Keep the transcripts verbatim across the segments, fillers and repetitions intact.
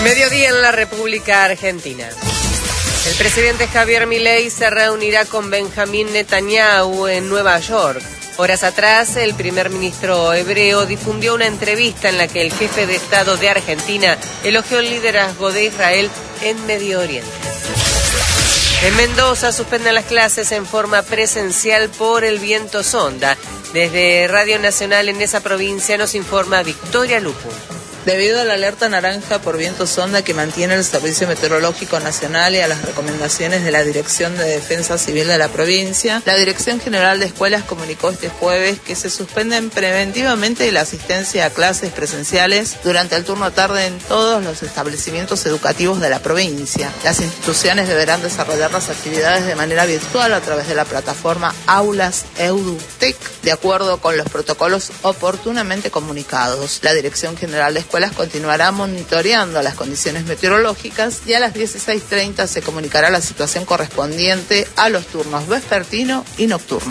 Mediodía en la República Argentina. El presidente Javier Milei se reunirá con Benjamín Netanyahu en Nueva York. Horas atrás, el primer ministro hebreo difundió una entrevista en la que el jefe de Estado de Argentina elogió el liderazgo de Israel en Medio Oriente. En Mendoza suspenden las clases en forma presencial por el viento sonda. Desde Radio Nacional en esa provincia nos informa Victoria Lupu. Debido a la alerta naranja por viento sonda que mantiene el Servicio Meteorológico Nacional y a las recomendaciones de la Dirección de Defensa Civil de la provincia, la Dirección General de Escuelas comunicó este jueves que se suspenden preventivamente la asistencia a clases presenciales durante el turno tarde en todos los establecimientos educativos de la provincia. Las instituciones deberán desarrollar las actividades de manera virtual a través de la plataforma Aulas EduTech, de acuerdo con los protocolos oportunamente comunicados. La Dirección General de Escuelas continuará monitoreando las condiciones meteorológicas y a las dieciséis treinta se comunicará la situación correspondiente a los turnos vespertino y nocturno.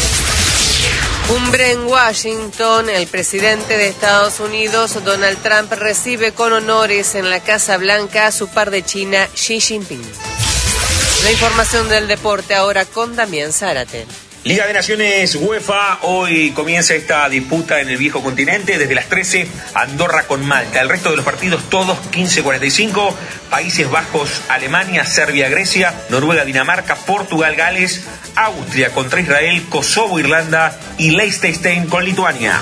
Cumbre en Washington. El presidente de Estados Unidos, Donald Trump, recibe con honores en la Casa Blanca a su par de China, Xi Jinping. La información del deporte ahora con Damián Zárate. Liga de Naciones UEFA, hoy comienza esta disputa en el viejo continente, desde las trece, Andorra con Malta. El resto de los partidos todos quince cuarenta y cinco, Países Bajos, Alemania, Serbia, Grecia, Noruega, Dinamarca, Portugal, Gales, Austria contra Israel, Kosovo, Irlanda y Liechtenstein con Lituania.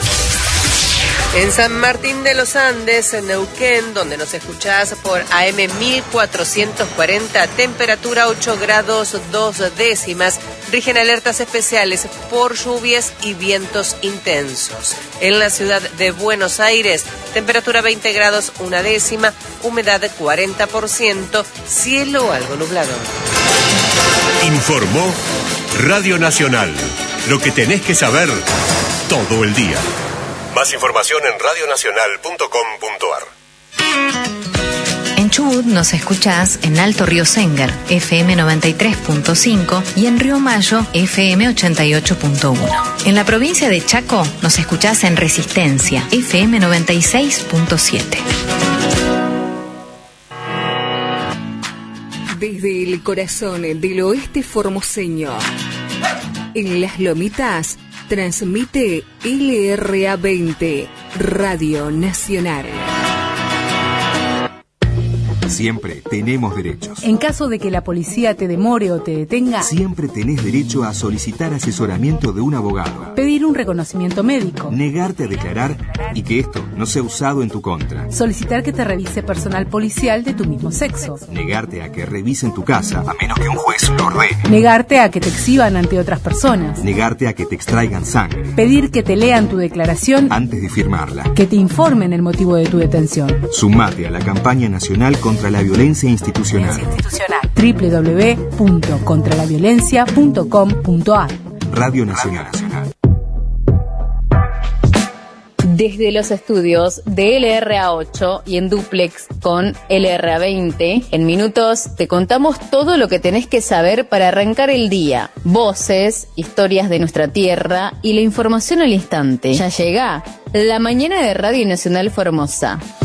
En San Martín de los Andes, en Neuquén, donde nos escuchás por A M mil cuatrocientos cuarenta, temperatura ocho grados dos décimas, rigen alertas especiales por lluvias y vientos intensos. En la ciudad de Buenos Aires, temperatura veinte grados una décima, humedad cuarenta por ciento, cielo algo nublado. Informó Radio Nacional, lo que tenés que saber todo el día. Más información en radio nacional punto com punto a r. En Chubut nos escuchás en Alto Río Sénger, F M noventa y tres punto cinco, y en Río Mayo, F M ochenta y ocho punto uno. En la provincia de Chaco nos escuchás en Resistencia, F M noventa y seis punto siete. Desde el corazón del oeste formoseño, en Las Lomitas, transmite L R A veinte, Radio Nacional. Siempre tenemos derechos. En caso de que la policía te demore o te detenga, siempre tenés derecho a solicitar asesoramiento de un abogado. Pedir un reconocimiento médico. Negarte a declarar y que esto no sea usado en tu contra. Solicitar que te revise personal policial de tu mismo sexo. Negarte a que revisen tu casa, a menos que un juez lo ordene. Negarte a que te exhiban ante otras personas. Negarte a que te extraigan sangre. Pedir que te lean tu declaración antes de firmarla. Que te informen el motivo de tu detención. Sumate a la campaña nacional contra la violencia institucional. doble u doble u doble u punto contra la violencia punto com punto a r. Radio Nacional. Desde los estudios de L R A ocho y en dúplex con L R A veinte, en minutos te contamos todo lo que tenés que saber para arrancar el día. Voces, historias de nuestra tierra y la información al instante. Ya llega la mañana de Radio Nacional Formosa.